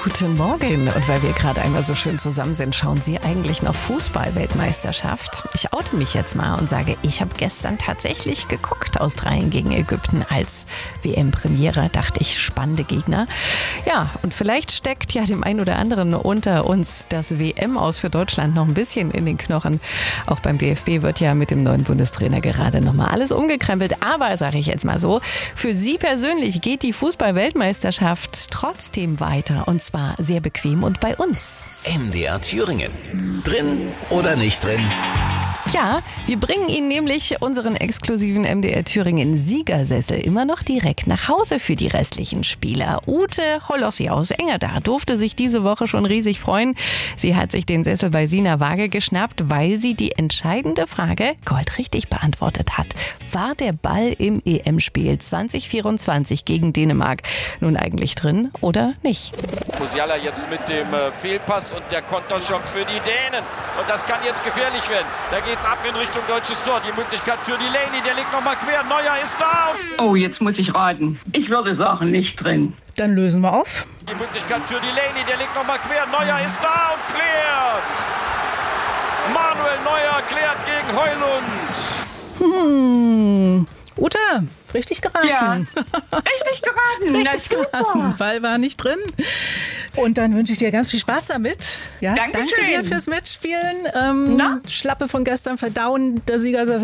Guten Morgen. Und weil wir gerade einmal so schön zusammen sind, schauen Sie eigentlich noch Fußball-Weltmeisterschaft? Ich oute mich jetzt mal und sage, ich habe gestern tatsächlich geguckt, Australien gegen Ägypten als WM-Premiere. Dachte ich, spannende Gegner. Ja, und vielleicht steckt ja dem einen oder anderen unter uns das WM-Aus für Deutschland noch ein bisschen in den Knochen. Auch beim DFB wird ja mit dem neuen Bundestrainer gerade nochmal alles umgekrempelt. Aber, sage ich jetzt mal so, für Sie persönlich geht die Fußball-Weltmeisterschaft trotzdem weiter. Und zwar sehr bequem und bei uns. MDR Thüringen. Drin oder nicht drin? Ja, wir bringen Ihnen nämlich unseren exklusiven MDR Thüringen Siegersessel immer noch direkt nach Hause für die restlichen Spieler. Ute Holossi aus Engerda durfte sich diese Woche schon riesig freuen. Sie hat sich den Sessel bei Sina Waage geschnappt, weil sie die entscheidende Frage goldrichtig beantwortet hat. War der Ball im EM-Spiel 2024 gegen Dänemark nun eigentlich drin oder nicht? Musiala jetzt mit dem Fehlpass und der Konterschock für die Dänen. Und das kann jetzt gefährlich werden. Da geht's ab in Richtung deutsches Tor. Die Möglichkeit für Delaney, der legt nochmal quer. Neuer ist da. Oh, jetzt muss ich raten. Ich würde sagen, nicht drin. Dann lösen wir auf. Die Möglichkeit für Delaney, der legt nochmal quer. Neuer ist da und klärt. Manuel Neuer klärt gegen Heulund. Ute, richtig geraten. Ja, richtig geraten. Richtig geraten. Ball war nicht drin. Und dann wünsche ich dir ganz viel Spaß damit. Ja, Dankeschön. Danke dir fürs Mitspielen. Schlappe von gestern verdauen, der Sieger